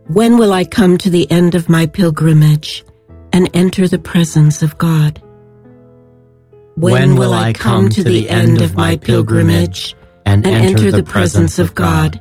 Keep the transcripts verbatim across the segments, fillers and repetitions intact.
When will I come to the end of my pilgrimage and enter the presence of God? When, when will I come to the end of my pilgrimage and, and enter the presence of God?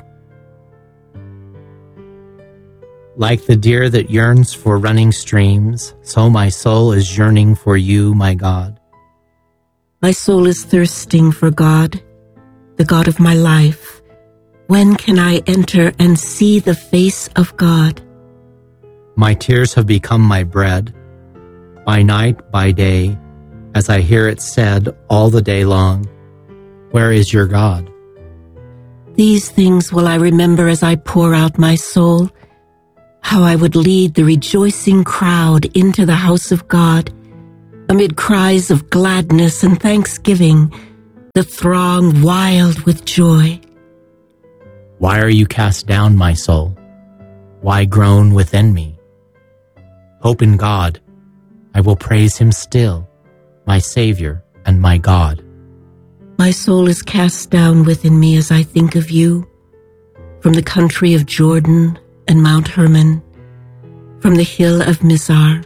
Like the deer that yearns for running streams, so my soul is yearning for you, my God. My soul is thirsting for God, the God of my life. When can I enter and see the face of God? My tears have become my bread, by night, by day, as I hear it said all the day long, where is your God? These things will I remember as I pour out my soul, how I would lead the rejoicing crowd into the house of God, amid cries of gladness and thanksgiving, the throng wild with joy. Why are you cast down, my soul? Why groan within me? Hope in God. I will praise him still, my Savior and my God. My soul is cast down within me as I think of you, from the country of Jordan and Mount Hermon, from the hill of Mizar.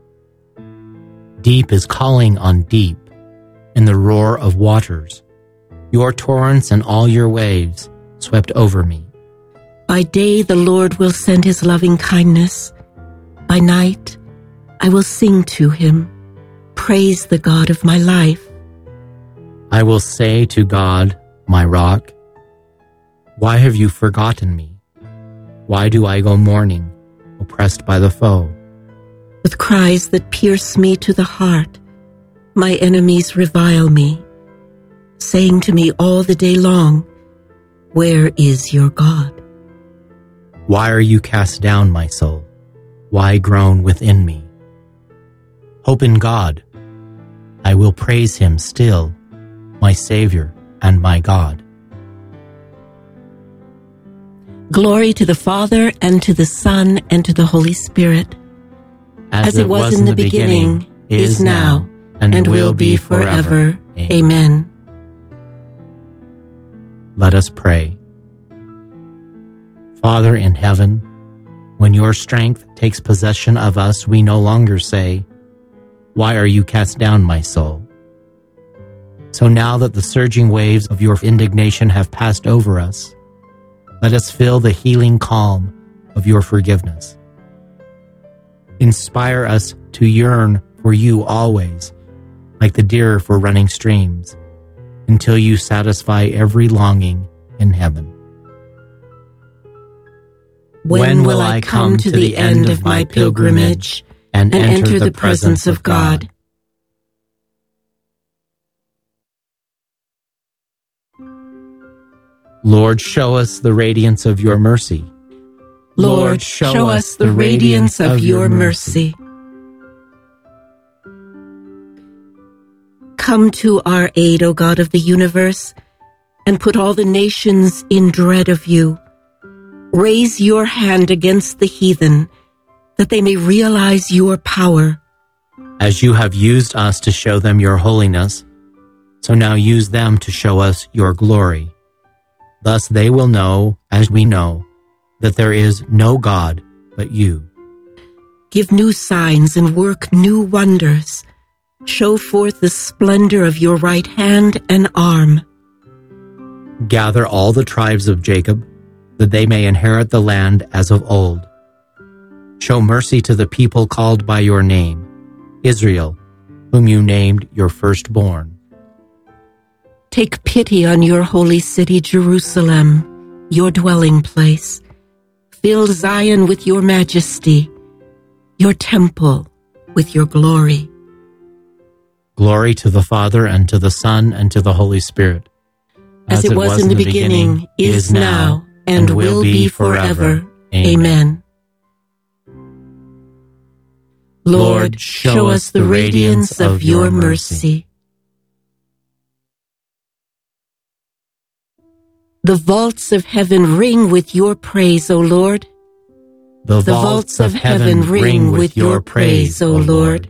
Deep is calling on deep in the roar of waters. Your torrents and all your waves swept over me. By day the Lord will send his loving kindness. By night I will sing to him, praise the God of my life. I will say to God, my rock, why have you forgotten me? Why do I go mourning, oppressed by the foe? With cries that pierce me to the heart, my enemies revile me, saying to me all the day long, where is your God? Why are you cast down, my soul? Why groan within me? Hope in God. I will praise him still, my Savior and my God. Glory to the Father, and to the Son, and to the Holy Spirit. As, As it was, was in the beginning, beginning is now, and, and will be forever. Amen. Amen. Let us pray. Father in heaven, when your strength takes possession of us, we no longer say, why are you cast down, my soul? So now that the surging waves of your indignation have passed over us, let us feel the healing calm of your forgiveness. Inspire us to yearn for you always, like the deer for running streams, until you satisfy every longing in heaven. When will I come to the end of my pilgrimage and enter the presence of God? Lord, show us the radiance of your mercy. Lord, show us the radiance of your mercy. Come to our aid, O God of the universe, and put all the nations in dread of you. Raise your hand against the heathen, that they may realize your power. As you have used us to show them your holiness, so now use them to show us your glory. Thus they will know, as we know, that there is no God but you. Give new signs and work new wonders. Show forth the splendor of your right hand and arm. Gather all the tribes of Jacob, that they may inherit the land as of old. Show mercy to the people called by your name, Israel, whom you named your firstborn. Take pity on your holy city, Jerusalem, your dwelling place. Fill Zion with your majesty, your temple with your glory. Glory to the Father, and to the Son, and to the Holy Spirit. As, As it was, was in the beginning, beginning is now, and, and will be forever. Amen. Lord, show us the radiance of your mercy. The vaults of heaven ring with your praise, O Lord. The vaults of heaven ring with your praise, O Lord.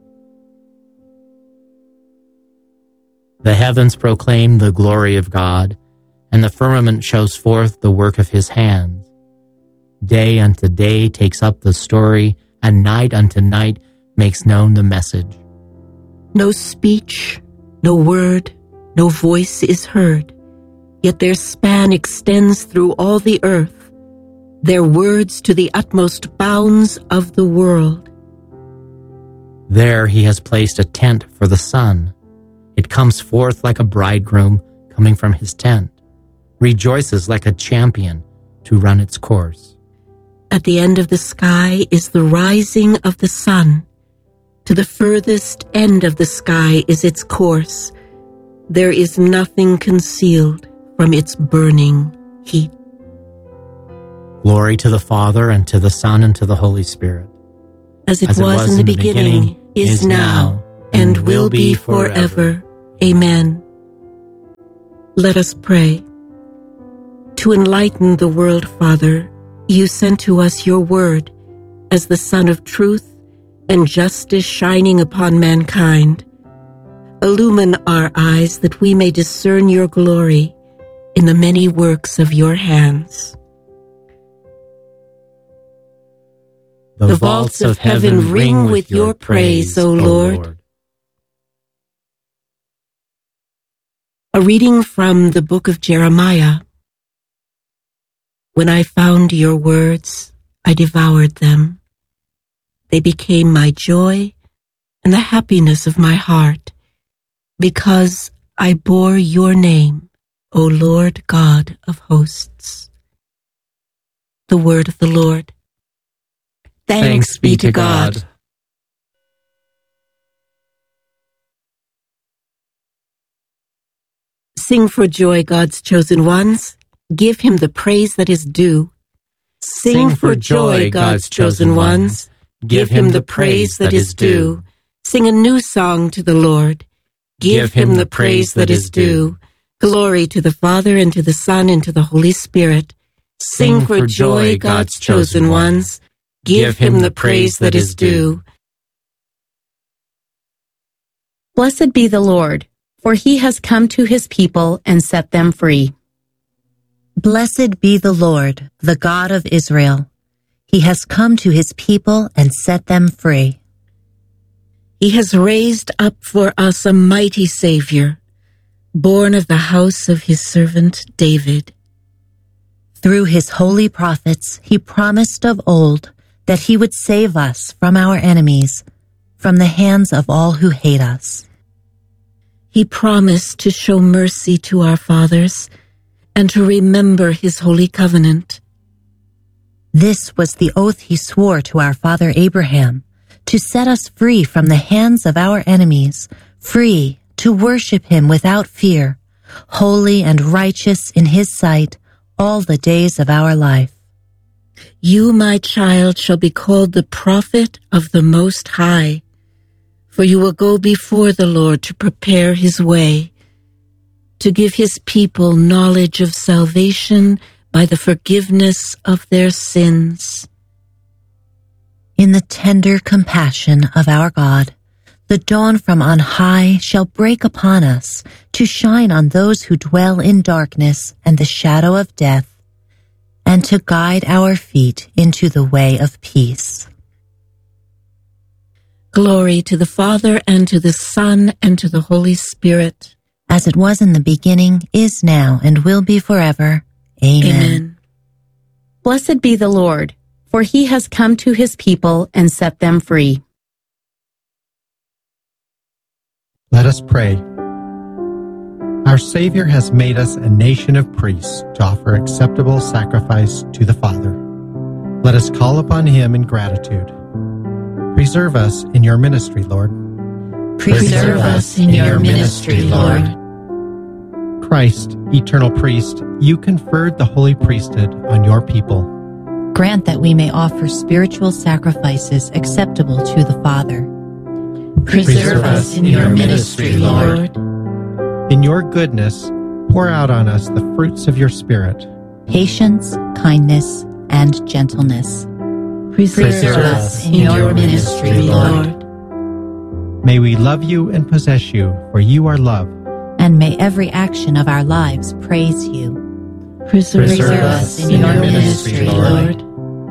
The heavens proclaim the glory of God, and the firmament shows forth the work of his hands. Day unto day takes up the story, and night unto night makes known the message. No speech, no word, no voice is heard, yet their span extends through all the earth, their words to the utmost bounds of the world. There he has placed a tent for the sun. It comes forth like a bridegroom coming from his tent, rejoices like a champion to run its course. At the end of the sky is the rising of the sun. To the furthest end of the sky is its course. There is nothing concealed from its burning heat. Glory to the Father, and to the Son, and to the Holy Spirit. As it, As it was, was in the beginning, beginning is now, and will be forever. Amen. Let us pray. To enlighten the world, Father, you sent to us your word as the sun of truth and justice shining upon mankind. Illumine our eyes that we may discern your glory in the many works of your hands. The, the vaults of heaven ring with your praise, O Lord. Lord. A reading from the book of Jeremiah. When I found your words, I devoured them. They became my joy and the happiness of my heart, because I bore your name, O Lord God of hosts. The word of the Lord. Thanks, Thanks be to God. God. Sing for joy, God's chosen ones. Give him the praise that is due. Sing, Sing for joy, God's chosen ones. Give him the praise that is due. Sing a new song to the Lord. Give him the praise that is due. Glory to the Father, and to the Son, and to the Holy Spirit. Sing for joy, God's chosen ones. Give him the praise that is due. Blessed be the Lord, for he has come to his people and set them free. Blessed be the Lord, the God of Israel. He has come to his people and set them free. He has raised up for us a mighty Savior, born of the house of his servant David. Through his holy prophets, he promised of old that he would save us from our enemies, from the hands of all who hate us. He promised to show mercy to our fathers and to remember his holy covenant. This was the oath he swore to our father Abraham, to set us free from the hands of our enemies, free to worship him without fear, holy and righteous in his sight all the days of our life. You, my child, shall be called the prophet of the Most High, for you will go before the Lord to prepare his way, to give his people knowledge of salvation by the forgiveness of their sins. In the tender compassion of our God, the dawn from on high shall break upon us, to shine on those who dwell in darkness and the shadow of death, and to guide our feet into the way of peace. Glory to the Father, and to the Son, and to the Holy Spirit. As it was in the beginning, is now, and will be forever. Amen. Amen. Blessed be the Lord, for he has come to his people and set them free. Let us pray. Our Savior has made us a nation of priests to offer acceptable sacrifice to the Father. Let us call upon him in gratitude. Preserve us in your ministry, Lord. Preserve us in your ministry, Lord. Christ, eternal priest, you conferred the holy priesthood on your people. Grant that we may offer spiritual sacrifices acceptable to the Father. Preserve us in your ministry, Lord. In your goodness, pour out on us the fruits of your Spirit. Patience, kindness, and gentleness. Preserve us in your ministry, Lord. May we love you and possess you, for you are love. And may every action of our lives praise you. Preserve, Preserve us in your ministry, Lord.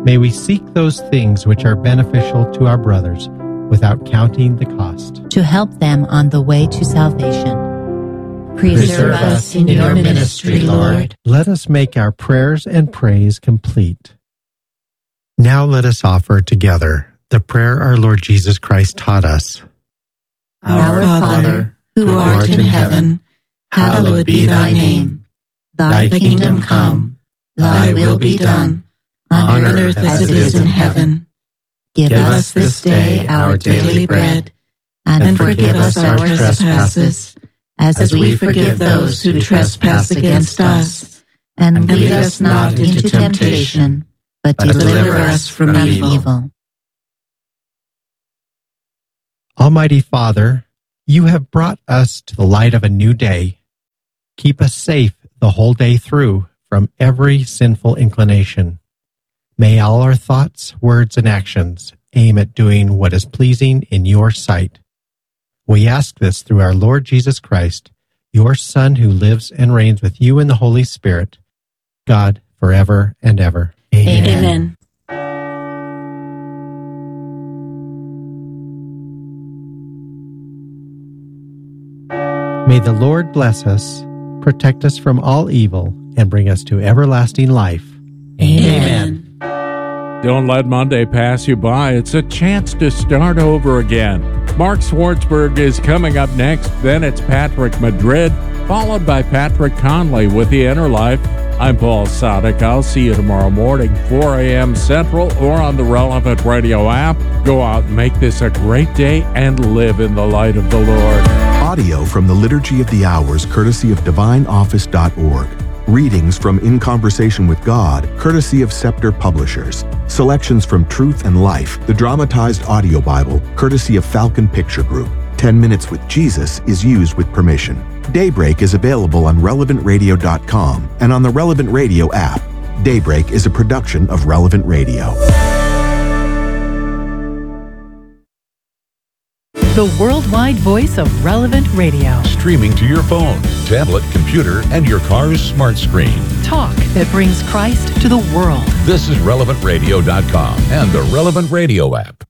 May we seek those things which are beneficial to our brothers without counting the cost. To help them on the way to salvation. Preserve us in your ministry, Lord. Let us make our prayers and praise complete. Now let us offer together the prayer our Lord Jesus Christ taught us. Our Father, who art in heaven, hallowed be thy name. Thy kingdom come, thy will be done, on earth as it is in heaven. Give us this day our daily bread, and forgive us our trespasses, as we forgive those who trespass against us. And lead us not into temptation, but deliver us from evil. Almighty Father, you have brought us to the light of a new day. Keep us safe the whole day through from every sinful inclination. May all our thoughts, words, and actions aim at doing what is pleasing in your sight. We ask this through our Lord Jesus Christ, your Son, who lives and reigns with you in the Holy Spirit, God, forever and ever. Amen. Amen. May the Lord bless us, protect us from all evil, and bring us to everlasting life. Amen. Don't let Monday pass you by. It's a chance to start over again. Mark Schwartzberg is coming up next. Then it's Patrick Madrid, followed by Patrick Conley with The Inner Life. I'm Paul Sadek. I'll see you tomorrow morning, four a.m. Central, or on the Relevant Radio app. Go out and make this a great day and live in the light of the Lord. Audio from the Liturgy of the Hours, courtesy of divine office dot org. Readings from In Conversation with God, courtesy of Scepter Publishers. Selections from Truth and Life, the dramatized audio Bible, courtesy of Falcon Picture Group. Ten Minutes with Jesus is used with permission. Daybreak is available on relevant radio dot com and on the Relevant Radio app. Daybreak is a production of Relevant Radio. The worldwide voice of Relevant Radio. Streaming to your phone, tablet, computer, and your car's smart screen. Talk that brings Christ to the world. This is relevant radio dot com and the Relevant Radio app.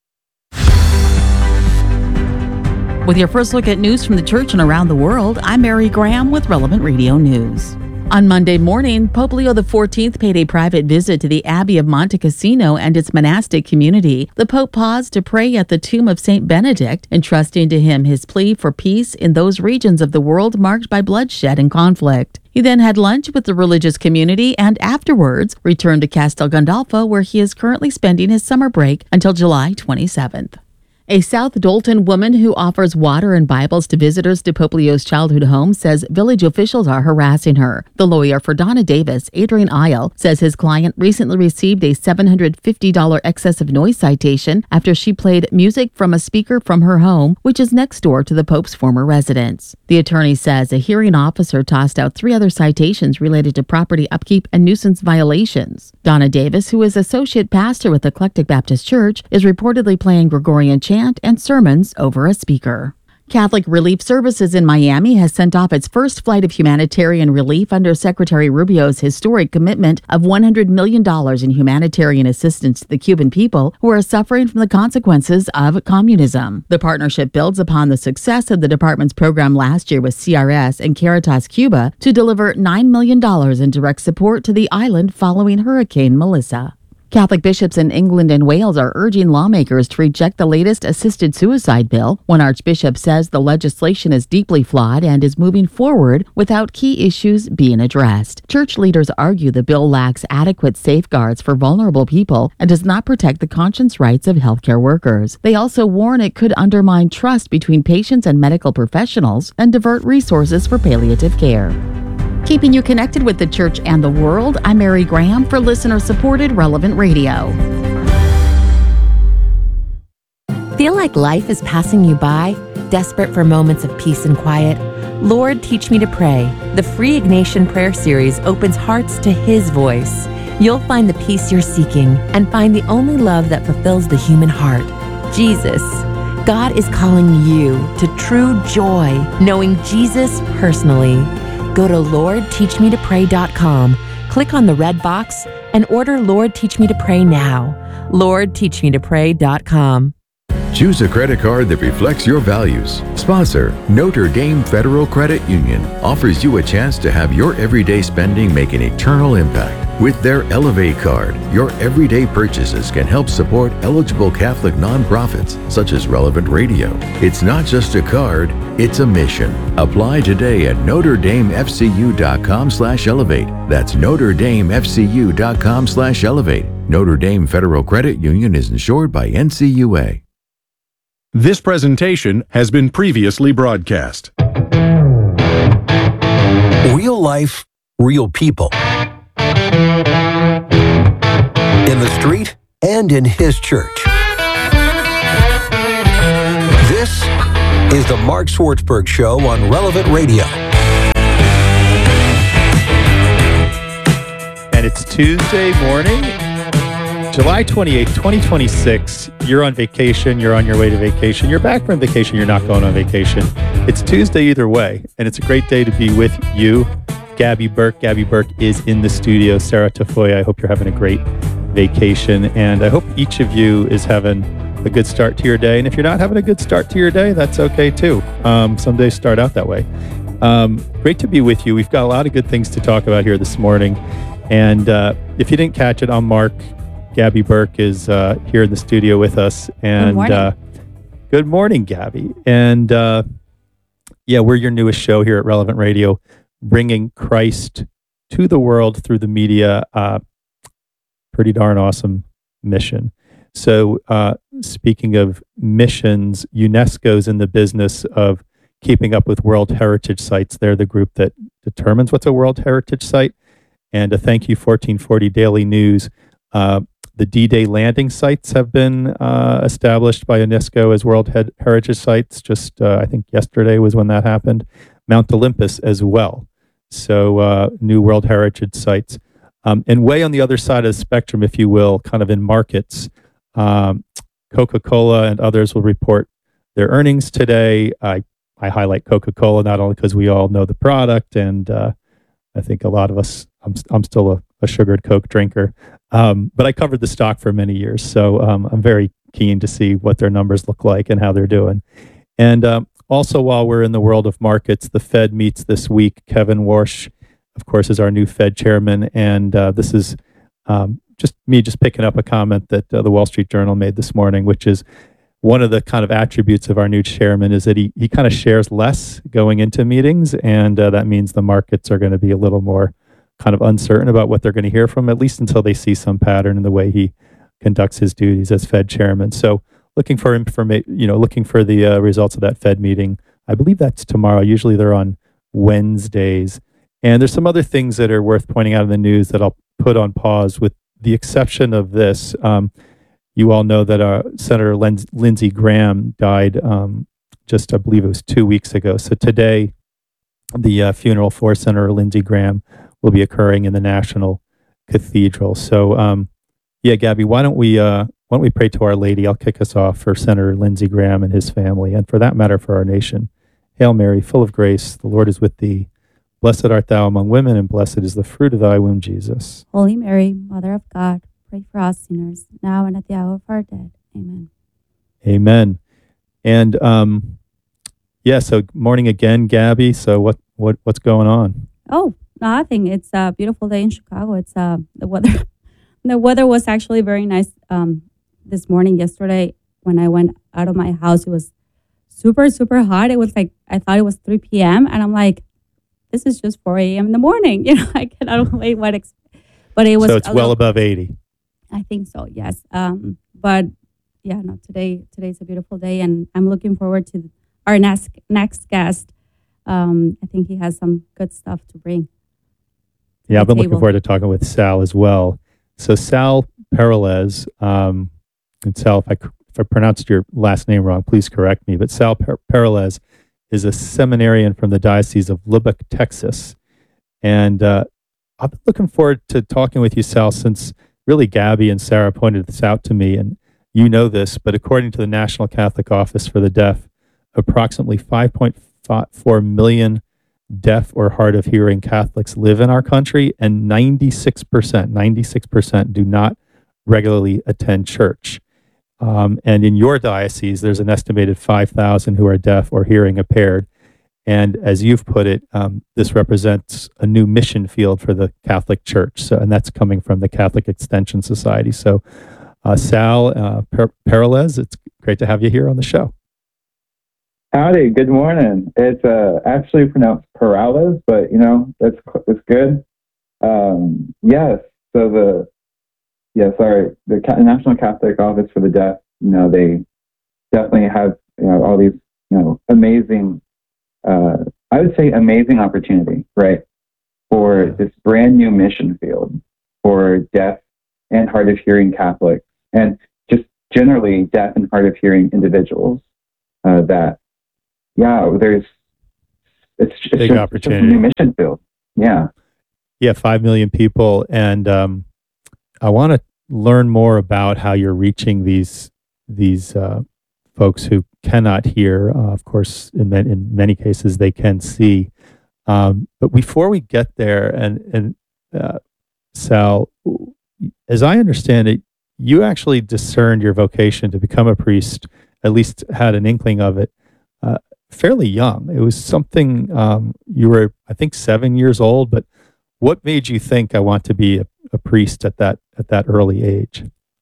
With your first look at news from the church and around the world, I'm Mary Graham with Relevant Radio News. On Monday morning, Pope Leo the fourteenth paid a private visit to the Abbey of Monte Cassino and its monastic community. The Pope paused to pray at the tomb of Saint Benedict, entrusting to him his plea for peace in those regions of the world marked by bloodshed and conflict. He then had lunch with the religious community and afterwards returned to Castel Gandolfo, where he is currently spending his summer break until July twenty-seventh. A South Dolton woman who offers water and Bibles to visitors to Pope Leo's childhood home says village officials are harassing her. The lawyer for Donna Davis, Adrian Isle, says his client recently received a seven hundred fifty dollars excessive noise citation after she played music from a speaker from her home, which is next door to the Pope's former residence. The attorney says a hearing officer tossed out three other citations related to property upkeep and nuisance violations. Donna Davis, who is associate pastor with Eclectic Baptist Church, is reportedly playing Gregorian chant and sermons over a speaker. Catholic Relief Services in Miami has sent off its first flight of humanitarian relief under Secretary Rubio's historic commitment of one hundred million dollars in humanitarian assistance to the Cuban people who are suffering from the consequences of communism. The partnership builds upon the success of the department's program last year with C R S and Caritas Cuba to deliver nine million dollars in direct support to the island following Hurricane Melissa. Catholic bishops in England and Wales are urging lawmakers to reject the latest assisted suicide bill. One archbishop says the legislation is deeply flawed and is moving forward without key issues being addressed. Church leaders argue the bill lacks adequate safeguards for vulnerable people and does not protect the conscience rights of healthcare workers. They also warn it could undermine trust between patients and medical professionals and divert resources for palliative care. Keeping you connected with the church and the world, I'm Mary Graham for listener-supported Relevant Radio. Feel like life is passing you by? Desperate for moments of peace and quiet? Lord, Teach Me to Pray. The free Ignatian Prayer Series opens hearts to His voice. You'll find the peace you're seeking and find the only love that fulfills the human heart, Jesus. God is calling you to true joy, knowing Jesus personally. Go to lord teach me to pray dot com, click on the red box, and order Lord Teach Me to Pray now. Lord Teach Me to Pray dot com. Choose a credit card that reflects your values. Sponsor, Notre Dame Federal Credit Union, offers you a chance to have your everyday spending make an eternal impact. With their Elevate card, your everyday purchases can help support eligible Catholic nonprofits such as Relevant Radio. It's not just a card, it's a mission. Apply today at Notre Dame F C U dot com slash elevate. That's Notre Dame F C U dot com slash elevate. Notre Dame Federal Credit Union is insured by N C U A. This presentation has been previously broadcast. Real life, real people. In the street and in his church. This is the Mark Swartzberg Show on Relevant Radio. And it's Tuesday morning, July twenty-eighth, twenty twenty-six. You're on vacation, you're on your way to vacation, you're back from vacation, you're not going on vacation. It's Tuesday either way, and it's a great day to be with you. Gabby Burke. Gabby Burke is in the studio. Sarah Tafoya, I hope you're having a great vacation, and I hope each of you is having a good start to your day. And if you're not having a good start to your day, that's okay too. Um, some days start out that way. Um, great to be with you. We've got a lot of good things to talk about here this morning. And uh, if you didn't catch it, I'm Mark. Gabby Burke is uh, here in the studio with us. And good morning, uh, good morning Gabby. And uh, yeah, we're your newest show here at Relevant Radio, bringing Christ to the world through the media. Uh, pretty darn awesome mission. So uh, speaking of missions, UNESCO's in the business of keeping up with World Heritage Sites. They're the group that determines what's a World Heritage Site. And a thank you, fourteen forty Daily News. Uh, the D-Day landing sites have been uh, established by UNESCO as World He- Heritage Sites. Just, uh, I think yesterday was when that happened. Mount Olympus as well. So uh, new World Heritage Sites. Um, and way on the other side of the spectrum, if you will, kind of in markets, um, Coca-Cola and others will report their earnings today. I, I highlight Coca-Cola not only because we all know the product, and uh, I think a lot of us, I'm, I'm still a, a sugared Coke drinker, um, but I covered the stock for many years. So um, I'm very keen to see what their numbers look like and how they're doing. And um, also, while we're in the world of markets, the Fed meets this week. Kevin Warsh, of course, is our new Fed chairman. And uh, this is um, just me just picking up a comment that uh, the Wall Street Journal made this morning, which is one of the kind of attributes of our new chairman is that he, he kind of shares less going into meetings. And uh, that means the markets are going to be a little more kind of uncertain about what they're going to hear from, at least until they see some pattern in the way he conducts his duties as Fed chairman. So looking for information, you know, looking for the uh, results of that Fed meeting. I believe that's tomorrow. Usually they're on Wednesdays. And there's some other things that are worth pointing out in the news that I'll put on pause, with the exception of this. Um, you all know that uh, Senator Len- Lindsey Graham died um, just, I believe it was two weeks ago. So today, the uh, funeral for Senator Lindsey Graham will be occurring in the National Cathedral. So, um, yeah, Gabby, why don't we uh, why don't we pray to Our Lady? I'll kick us off for Senator Lindsey Graham and his family, and for that matter, for our nation. Hail Mary, full of grace, the Lord is with thee. Blessed art thou among women, and blessed is the fruit of thy womb, Jesus. Holy Mary, Mother of God, pray for us sinners, now and at the hour of our death. Amen. Amen. And um, yeah, so morning again, Gabby. So what what what's going on? Oh, nothing. It's a beautiful day in Chicago. It's uh the weather. The weather was actually very nice um this morning. Yesterday, when I went out of my house, it was super super hot. It was like I thought it was three p.m. and I'm like, this is just four a.m. in the morning. You know, I cannot wait what. Ex- but it was. So it's well little, above eighty. I think so. Yes. Um. But yeah, no. Today, today's a beautiful day, and I'm looking forward to our next next guest. Um. I think he has some good stuff to bring. Yeah, I've been looking forward to talking with Sal as well. So Sal Perelez, um, and Sal, if I if I pronounced your last name wrong, please correct me. But Sal per- Perelez is a seminarian from the Diocese of Lubbock, Texas. And uh, I've been looking forward to talking with you, Sal, since really Gabby and Sarah pointed this out to me. And you know this, but according to the National Catholic Office for the Deaf, approximately five point four million deaf or hard of hearing Catholics live in our country, and ninety-six percent, ninety-six percent do not regularly attend church. Um, and in your diocese, there's an estimated five thousand who are deaf or hearing impaired. And as you've put it, um, this represents a new mission field for the Catholic Church. So, and that's coming from the Catholic Extension Society. So, uh, Sal uh, per- Peralez, it's great to have you here on the show. Howdy, good morning. It's uh, actually pronounced Peralez, but you know, that's that's good. Um, yes, so the, yeah, sorry, the National Catholic Office for the Deaf, you know, they definitely have, you know, all these, you know, amazing, uh, I would say amazing opportunity, right, for this brand new mission field for deaf and hard of hearing Catholics, and just generally deaf and hard of hearing individuals uh, that, yeah, there's it's, it's big just, opportunity. It's a new mission field. Yeah, yeah, five million people, and um, I want to learn more about how you're reaching these these uh, folks who cannot hear. Uh, of course, in, ma- in many cases, they can see. Um, but before we get there, and and uh, Sal, as I understand it, you actually discerned your vocation to become a priest. At least had an inkling of it. Uh, fairly young. It was something, um, you were, I think, seven years old, but what made you think I want to be a, a priest at that, at that early age?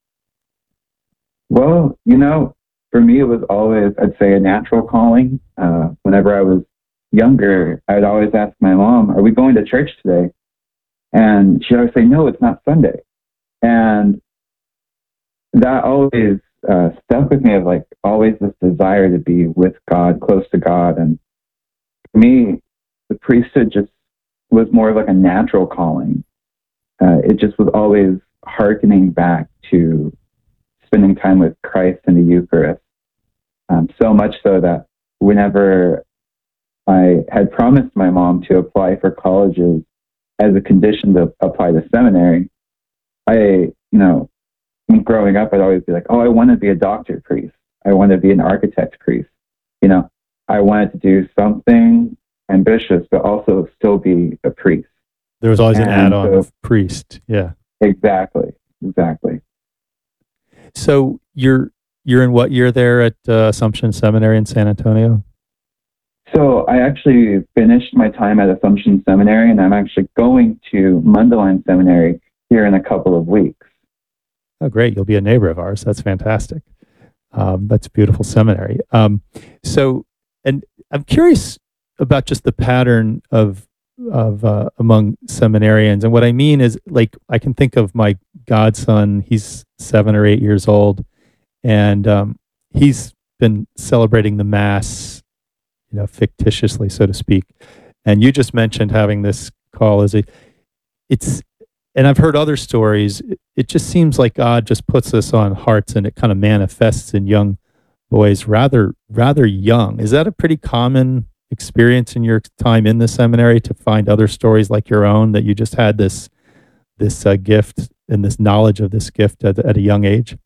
Well, you know, for me, it was always, I'd say, a natural calling. Uh, whenever I was younger, I'd always ask my mom, are we going to church today? And she'd always say, no, it's not Sunday. And that always Uh, stuck with me, of like always this desire to be with God, close to God. And for me, the priesthood just was more like a natural calling. Uh, it just was always hearkening back to spending time with Christ in the Eucharist. Um, so much so that whenever I had promised my mom to apply for colleges as a condition to apply to seminary, I, you know, growing up, I'd always be like, oh, I want to be a doctor priest. I want to be an architect priest. You know, I wanted to do something ambitious, but also still be a priest. There was always and an add-on so, of priest. Yeah. Exactly. Exactly. So you're, you're in what year there at uh, Assumption Seminary in San Antonio? So I actually finished my time at Assumption Seminary, and I'm actually going to Mundelein Seminary here in a couple of weeks. Oh, great. You'll be a neighbor of ours. That's fantastic. Um, that's a beautiful seminary. Um, so, and I'm curious about just the pattern of, of uh, among seminarians. And what I mean is, like, I can think of my godson. He's seven or eight years old, and um, he's been celebrating the Mass, you know, fictitiously, so to speak. And you just mentioned having this call as a, it's, and I've heard other stories. It just seems like God just puts this on hearts, and it kind of manifests in young boys rather, rather young. Is that a pretty common experience in your time in the seminary, to find other stories like your own, that you just had this, this uh, gift and this knowledge of this gift at, at a young age?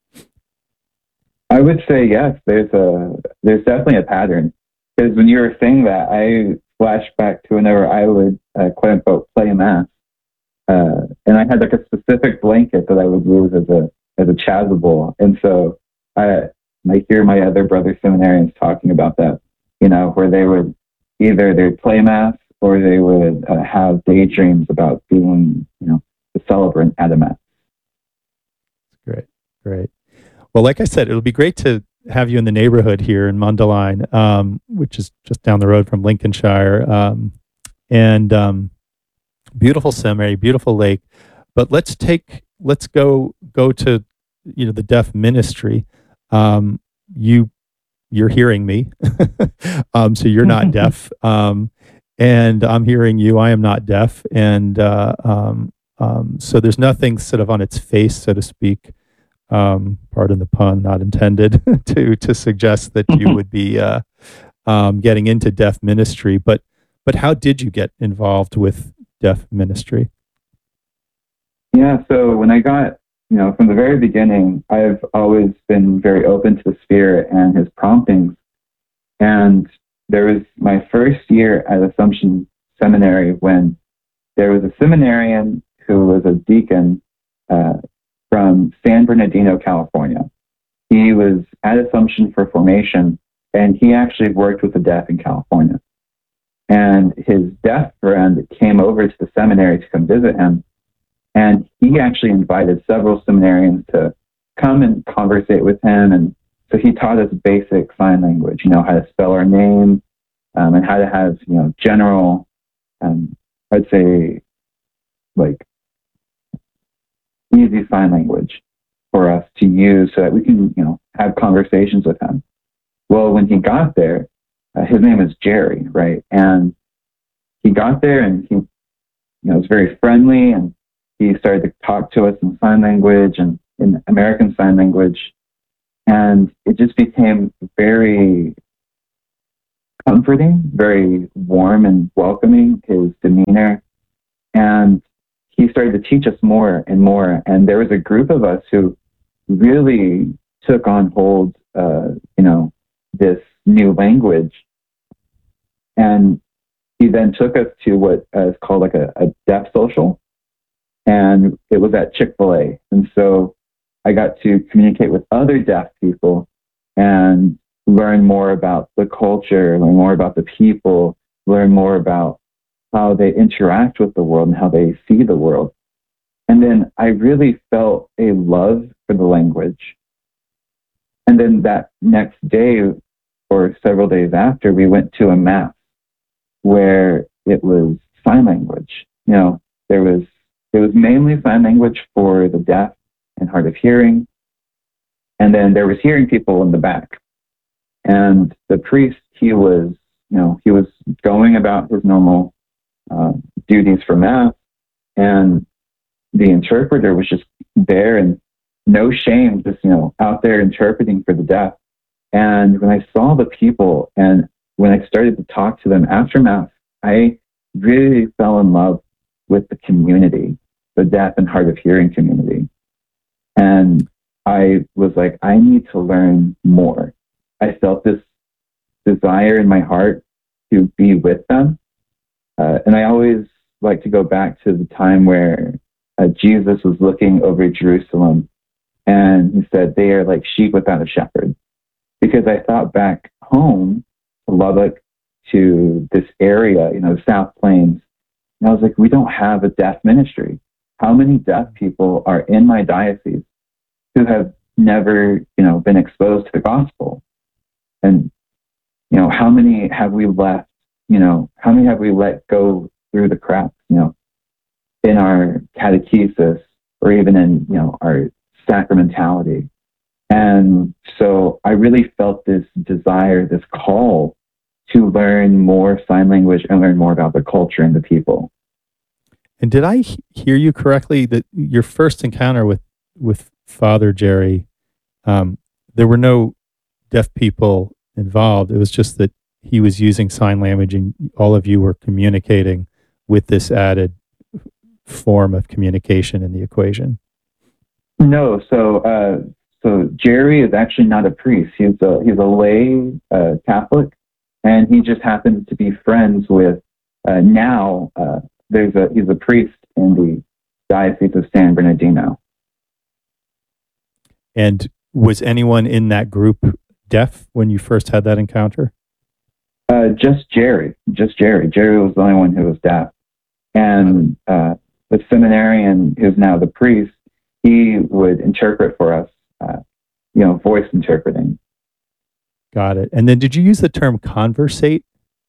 I would say yes. There's a, there's definitely a pattern, because when you were saying that, I flashed back to whenever I would uh, quote unquote play Mass. Uh, and I had like a specific blanket that I would use as a as a chasuble, and so I I hear my other brother seminarians talking about that, you know, where they would either they'd play Mass or they would uh, have daydreams about being, you know, the celebrant at a Mass. Great, great. Well, like I said, it'll be great to have you in the neighborhood here in Mundelein, um, which is just down the road from Lincolnshire, um, and. Um, Beautiful seminary, beautiful lake, but let's take let's go go to you know the deaf ministry. Um, you you're hearing me, um, so you're not deaf, um, and I'm hearing you. I am not deaf, and uh, um, um, so there's nothing sort of on its face, so to speak. Um, pardon the pun, not intended to to suggest that you would be uh, um, getting into deaf ministry. But but how did you get involved with deaf ministry? Yeah, so when I got, you know, from the very beginning, I've always been very open to the Spirit and His promptings. And there was my first year at Assumption seminary when there was a seminarian who was a deacon uh, from San Bernardino, California. He was at Assumption for formation, and he actually worked with the deaf in California. And his deaf friend came over to the seminary to come visit him, and he actually invited several seminarians to come and conversate with him. And so he taught us basic sign language, you know, how to spell our name, um, and how to have, you know, general, um, I'd say, like, easy sign language for us to use so that we can, you know, have conversations with him. Well, when he got there, uh, his name is Jerry, right? And he got there and he, you know, was very friendly, and he started to talk to us in sign language and in American Sign Language. And it just became very comforting, very warm and welcoming, his demeanor. And he started to teach us more and more. And there was a group of us who really took on hold, uh, you know, this new language. And he then took us to what is called like a, a deaf social. And it was at Chick-fil-A. And so I got to communicate with other deaf people and learn more about the culture, learn more about the people, learn more about how they interact with the world and how they see the world. And then I really felt a love for the language. And then that next day, or several days after, we went to a mass where it was sign language. You know, there was, it was mainly sign language for the deaf and hard of hearing. And then there was hearing people in the back. And the priest, he was, you know, he was going about his normal uh, duties for mass. And the interpreter was just there, and no shame, just, you know, out there interpreting for the deaf. And when I saw the people and when I started to talk to them after mass, I really fell in love with the community, the deaf and hard of hearing community. And I was like, I need to learn more. I felt this desire in my heart to be with them. Uh, and I always like to go back to the time where uh, Jesus was looking over Jerusalem, and he said, they are like sheep without a shepherd. Because I thought back home to Lubbock, to this area, you know, South Plains, and I was like, we don't have a deaf ministry. How many deaf people are in my diocese who have never, you know, been exposed to the gospel? And, you know, how many have we left, you know, how many have we let go through the cracks, you know, in our catechesis or even in, you know, our sacramentality? And so I really felt this desire, this call to learn more sign language and learn more about the culture and the people. And did I he- hear you correctly that your first encounter with, with Father Jerry, um, there were no deaf people involved? It was just that he was using sign language and all of you were communicating with this added form of communication in the equation? No, so uh, so Jerry is actually not a priest. He's a he's a lay uh, Catholic, and he just happens to be friends with uh, now. Uh, there's a he's a priest in the Diocese of San Bernardino. And was anyone in that group deaf when you first had that encounter? Uh, just Jerry, just Jerry. Jerry was the only one who was deaf, and uh, the seminarian who's now the priest, he would interpret for us, uh, you know, voice interpreting. Got it. And then did you use the term conversate?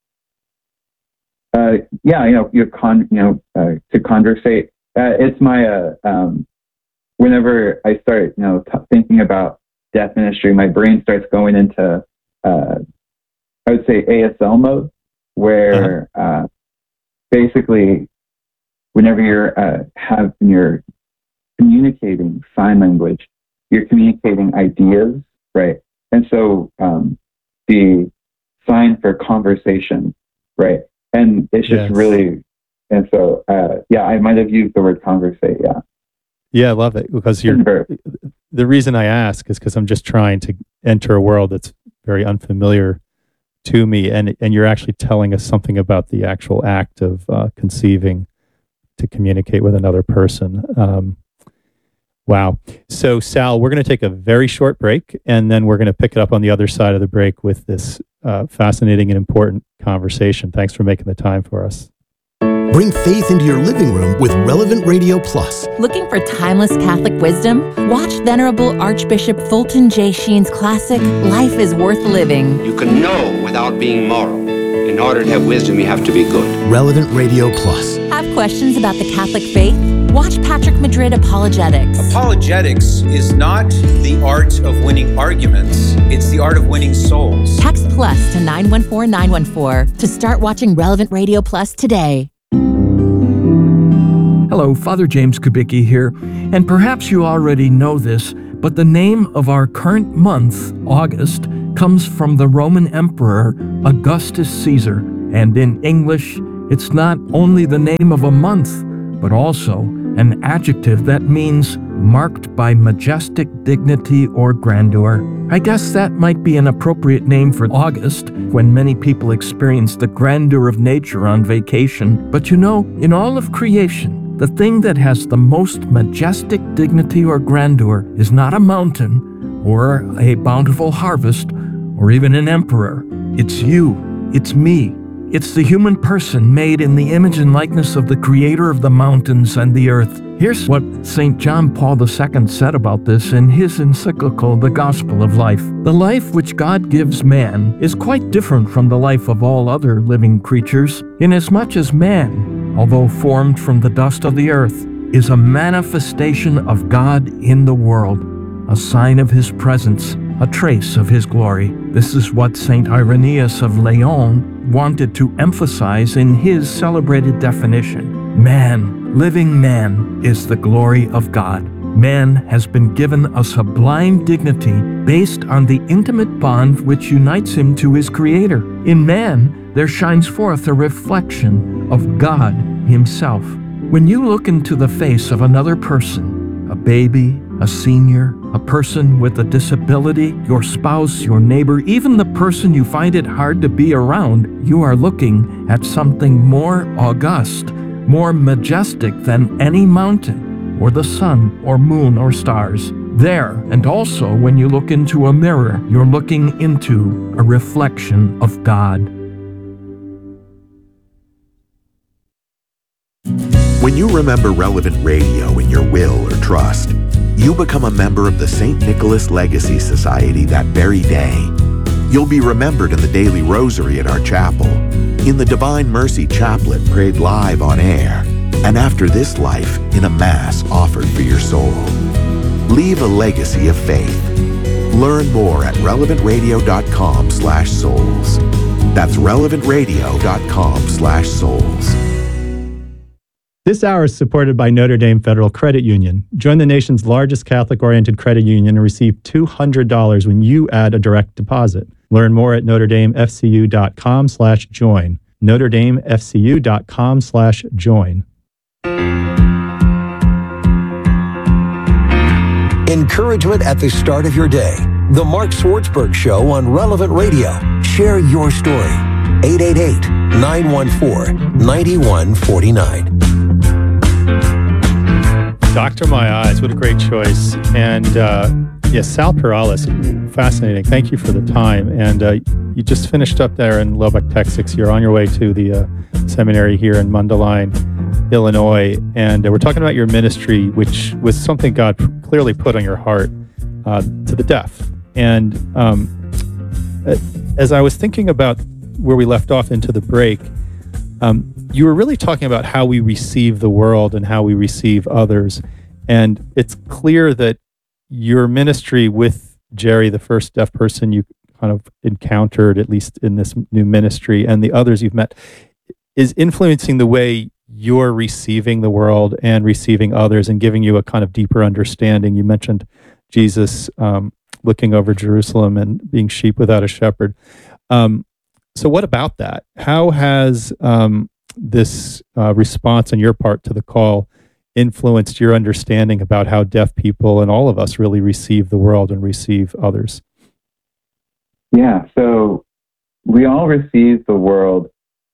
Uh, yeah, you know, you con, you know, uh, to conversate. Uh, it's my, uh, um, whenever I start, you know, t- thinking about deaf ministry, my brain starts going into, uh, I would say A S L mode, where uh-huh. uh, basically, whenever you're uh, have you're communicating sign language, you're communicating ideas, right? And so um, the sign for conversation, right? And it's just yes. really, and so uh, yeah, I might have used the word conversate, yeah. Yeah, I love it, because you're, the reason I ask is because I'm just trying to enter a world that's very unfamiliar to me, and and you're actually telling us something about the actual act of uh, conceiving to communicate with another person. Um, wow. So, Sal, we're going to take a very short break, and then we're going to pick it up on the other side of the break with this uh, fascinating and important conversation. Thanks for making the time for us. Bring faith into your living room with Relevant Radio Plus. Looking for timeless Catholic wisdom? Watch Venerable Archbishop Fulton J. Sheen's classic, Life is Worth Living. You can know without being moral. In order to have wisdom, you have to be good. Relevant Radio Plus. Have questions about the Catholic faith? Watch Patrick Madrid Apologetics. Apologetics is not the art of winning arguments. It's the art of winning souls. Text plus to nine one four nine one four to start watching Relevant Radio Plus today. Hello, Father James Kubicki here, and perhaps you already know this, but the name of our current month, August, comes from the Roman Emperor Augustus Caesar, and in English, it's not only the name of a month, but also an adjective that means marked by majestic dignity or grandeur. I guess that might be an appropriate name for August, when many people experience the grandeur of nature on vacation. But you know, in all of creation, the thing that has the most majestic dignity or grandeur is not a mountain, or a bountiful harvest, or even an emperor. It's you. It's me. It's the human person made in the image and likeness of the creator of the mountains and the earth. Here's what Saint John Paul the Second said about this in his encyclical, The Gospel of Life. The life which God gives man is quite different from the life of all other living creatures, inasmuch as man, although formed from the dust of the earth, is a manifestation of God in the world, a sign of his presence, a trace of his glory. This is what Saint Irenaeus of Lyon wanted to emphasize in his celebrated definition. Man, living man, is the glory of God. Man has been given a sublime dignity based on the intimate bond which unites him to his Creator. In man, there shines forth a reflection of God himself. When you look into the face of another person, a baby, a senior, a person with a disability, your spouse, your neighbor, even the person you find it hard to be around, you are looking at something more august, more majestic than any mountain, or the sun, or moon, or stars. There, and also when you look into a mirror, you're looking into a reflection of God. When you remember Relevant Radio in your will or trust, you become a member of the Saint Nicholas Legacy Society that very day. You'll be remembered in the daily rosary at our chapel, in the Divine Mercy Chaplet prayed live on air, and after this life in a Mass offered for your soul. Leave a legacy of faith. Learn more at relevantradio.com slash souls. That's relevantradio.com slash souls. This hour is supported by Notre Dame Federal Credit Union. Join the nation's largest Catholic-oriented credit union and receive two hundred dollars when you add a direct deposit. Learn more at notredamefcu.com slash join. notredamefcu.com slash join. Encouragement at the start of your day. The Mark Swartzberg Show on Relevant Radio. Share your story. eight eight eight, nine one four, nine one four nine. Doctor My Eyes, what a great choice. And uh, yes, Sal Perales, fascinating. Thank you for the time. And uh, you just finished up there in Lubbock, Texas. You're on your way to the uh, seminary here in Mundelein, Illinois. And uh, we're talking about your ministry, which was something God clearly put on your heart uh, to the deaf. And um, as I was thinking about where we left off into the break, um, you were really talking about how we receive the world and how we receive others. And it's clear that your ministry with Jerry, the first deaf person you kind of encountered, at least in this new ministry, and the others you've met, is influencing the way you're receiving the world and receiving others and giving you a kind of deeper understanding. You mentioned Jesus um, looking over Jerusalem and being sheep without a shepherd. Um, so what about that? How has um, this uh, response on your part to the call influenced your understanding about how deaf people and all of us really receive the world and receive others? Yeah, so we all receive the world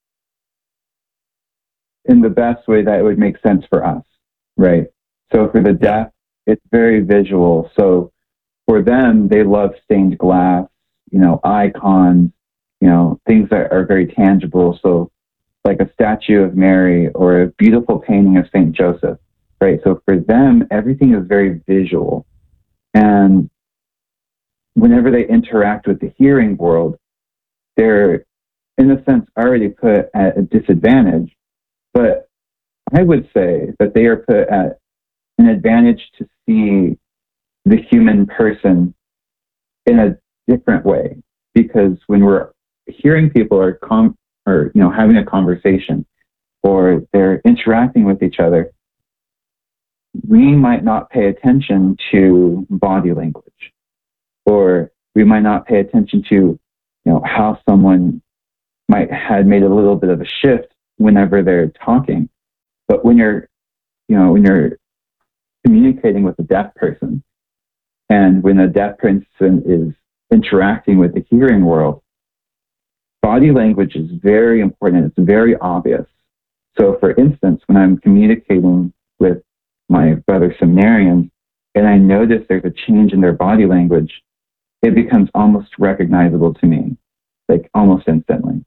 in the best way that it would make sense for us, right? So for the deaf, it's very visual. So for them, they love stained glass, you know, icons, you know, things that are very tangible. So like a statue of Mary or a beautiful painting of Saint Joseph, right? So for them, everything is very visual. And whenever they interact with the hearing world, they're, in a sense, already put at a disadvantage. But I would say that they are put at an advantage to see the human person in a different way. Because when we're hearing people or, com- or you know, having a conversation, or they're interacting with each other, we might not pay attention to body language, or we might not pay attention to, you know, how someone might have made a little bit of a shift whenever they're talking. But when you're, you know, when you're communicating with a deaf person, and when a deaf person is interacting with the hearing world, body language is very important. It's very obvious. So for instance, when I'm communicating with my brother seminarians, and I notice there's a change in their body language, it becomes almost recognizable to me, like almost instantly.